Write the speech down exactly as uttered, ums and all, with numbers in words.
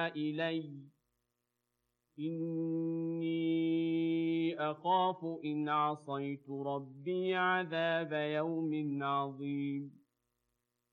إلي إني أخاف إن عصيت ربي عذاب يوم عظيم